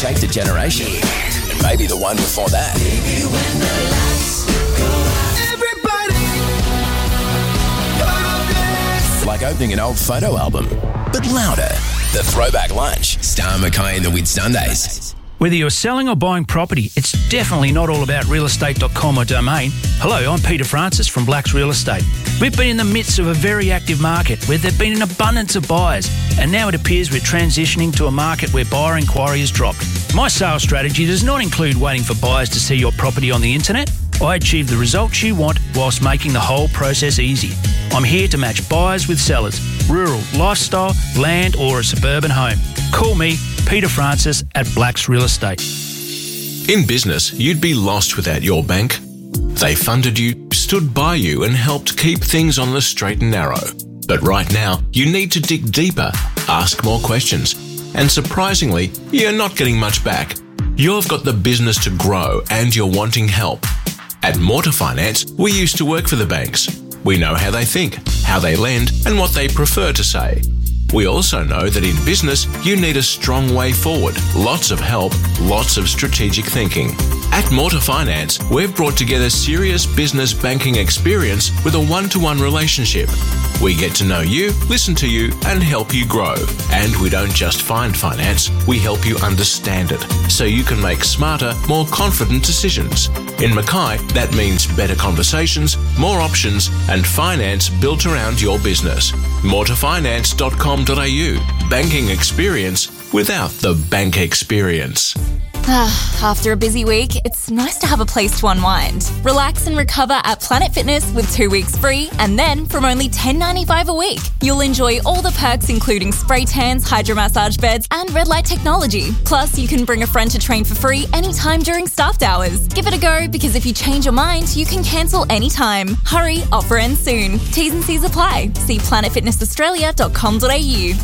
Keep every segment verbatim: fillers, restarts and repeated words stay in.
shaped a generation. And maybe the one before that. Like opening an old photo album, but louder. The Throwback Lunch. Star Mackay and the Whitsundays. Whether you're selling or buying property, it's definitely not all about real estate dot com or Domain. Hello, I'm Peter Francis from Blacks Real Estate. We've been in the midst of a very active market where there've been an abundance of buyers, and now it appears we're transitioning to a market where buyer inquiry has dropped. My sales strategy does not include waiting for buyers to see your property on the internet. I achieve the results you want whilst making the whole process easy. I'm here to match buyers with sellers, rural, lifestyle, land or a suburban home. Call me, Peter Francis at Blacks Real Estate. In business, you'd be lost without your bank. They funded you, stood by you and helped keep things on the straight and narrow. But right now, you need to dig deeper, ask more questions. And surprisingly, you're not getting much back. You've got the business to grow and you're wanting help. At Mortar Finance, we used to work for the banks. We know how they think, how they lend, and what they prefer to say. We also know that in business, you need a strong way forward, lots of help, lots of strategic thinking. At Mortar Finance, we've brought together serious business banking experience with a one-to-one relationship. We get to know you, listen to you, and help you grow. And we don't just find finance, we help you understand it, so you can make smarter, more confident decisions. In Mackay, that means better conversations, more options, and finance built around your business. mortar finance dot com dot a u. Banking experience without the bank experience. After a busy week, it's nice to have a place to unwind. Relax and recover at Planet Fitness with two weeks free, and then from only ten dollars ninety-five a week, you'll enjoy all the perks including spray tans, hydromassage beds, and red light technology. Plus, you can bring a friend to train for free anytime during staffed hours. Give it a go, because if you change your mind, you can cancel anytime. Hurry, offer ends soon. T's and C's apply. See planet fitness australia dot com dot a u.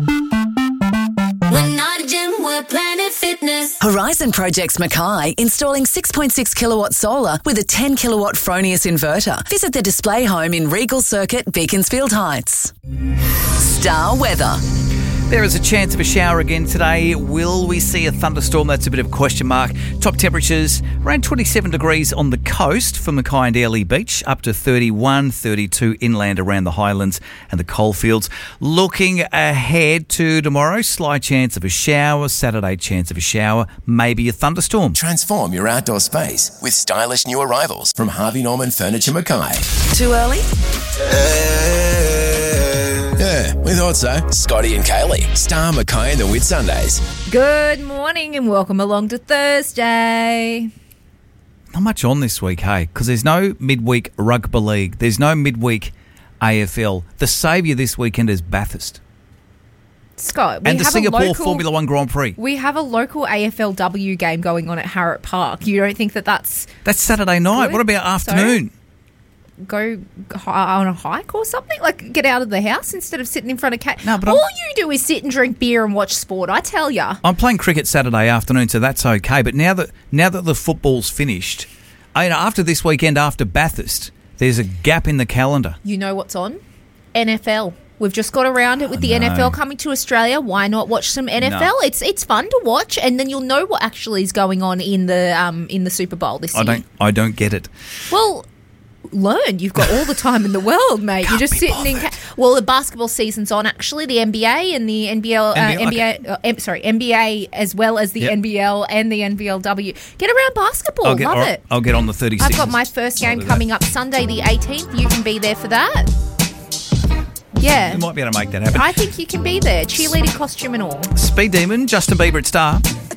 We're not a gym, we're Planet Fitness. Horizon Projects Mackay, installing six point six kilowatt solar with a ten kilowatt Fronius inverter. Visit the display home in Regal Circuit, Beaconsfield Heights. Star weather. There is a chance of a shower again today. Will we see a thunderstorm? That's a bit of a question mark. Top temperatures around twenty-seven degrees on the coast for Mackay and Airlie Beach, up to thirty-one, thirty-two inland around the highlands and the coalfields. Looking ahead to tomorrow, slight chance of a shower, Saturday chance of a shower, maybe a thunderstorm. Transform your outdoor space with stylish new arrivals from Harvey Norman Furniture Mackay. Too early? Yeah, we thought so. Scotty and Kaylee, Star Mackay and the Whitsundays. Good morning and welcome along to Thursday. Not much on this week, hey, because there's no midweek rugby league. There's no midweek A F L. The saviour this weekend is Bathurst. Scott, we and the have Singapore a local, Formula One Grand Prix. We have a local A F L W game going on at Harrop Park. You don't think that that's... That's Saturday night. good? What about afternoon? So, go hi- on a hike or something? Like, get out of the house instead of sitting in front of cat. No, but all I'm- you do is sit and drink beer and watch sport, I tell ya. I'm playing cricket Saturday afternoon, so that's okay. But now that now that the football's finished, I, after this weekend, after Bathurst, there's a gap in the calendar. You know what's on? N F L. We've just got around it with the no. N F L coming to Australia. Why not watch some N F L? No. It's it's fun to watch, and then you'll know what actually is going on in the um in the Super Bowl this I year. don't I don't get it. Well, learn. You've got all the time in the world, mate. Can't You're just be sitting in. bothered. Ca- well, the basketball season's on actually. The N B A and the N B L, uh, N B A, N B A, uh, M- sorry, N B A as well as the Yep. N B L and the N B L W. Get around basketball. I'll get, Love all it. right, I'll get on the thirty-six. I've got my first I'll game do coming that. up Sunday the eighteenth. You can be there for that. Yeah. We might be able to make that happen. I think you can be there. Cheerleading costume and all. Speed Demon, Justin Bieber at Star.